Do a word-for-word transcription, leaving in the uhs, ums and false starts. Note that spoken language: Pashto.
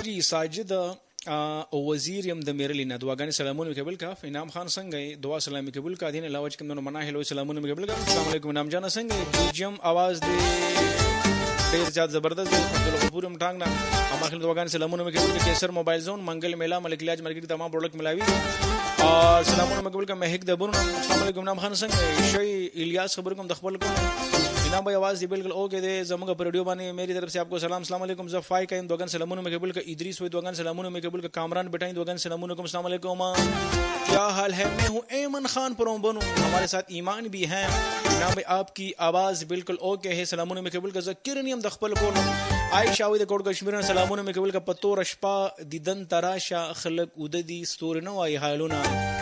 جی ساجد وزیر یم د میرلی نه دعاګانې سلامونه قبول کا انعام خان څنګه دعا سلامي قبول کا دین علاوه کوم نو مناهل سلامونه قبول کا السلام علیکم انعام جان څنګه جیم आवाज دې ډیر زیات زبردست عبد الغفور مټانګ نه اماخل دعاګانې سلامونه قبول کا کیسر موبایل زون منګل میلا ملک لاج مارکیټ تمام پروډکټ ملاوي اور سلامونه قبول کا مهک دبر السلام علیکم انعام خان څنګه شي الیاس خبر کوم د خپل کو انعام بھائی आवाज دی بالکل اوکے دے زموږ پر ویډیو باندې میری طرف سے آپ کو سلام السلام علیکم زفای کا دوغان سلامونه میں قبول کا ادریس ہوئی دوغان سلامونه میں قبول کا کامران بیٹائی دوغان سلامونه کو السلام علیکم کیا حال ہے میں ہوں ایمن خان پروم بنو ہمارے ساتھ ایمان بھی ہیں انعام بھائی آپ کی آواز بالکل اوکے ہے سلامونه میں قبول کا ذکرنیم د خپل کو عائشہ وی د کوټ کشمیر سلامونه میں قبول کا پتو رشپا دیدن تراشا خلق وددی ستور نو ای حالونه